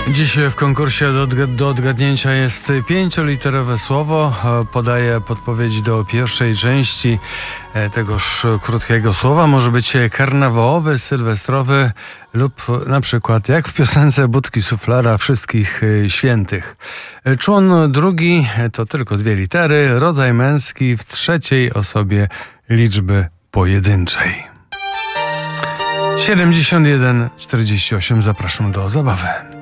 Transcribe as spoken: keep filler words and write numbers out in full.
Dziś w konkursie do, odg- do odgadnięcia jest pięcioliterowe słowo. Podaję podpowiedź do pierwszej części tegoż krótkiego słowa. Może być karnawałowy, sylwestrowy lub na przykład jak w piosence Budki Suflera Wszystkich Świętych. Człon drugi to tylko dwie litery. Rodzaj męski w trzeciej osobie liczby pojedynczej. siedemdziesiąt jeden czterdzieści osiem. Zapraszam do zabawy.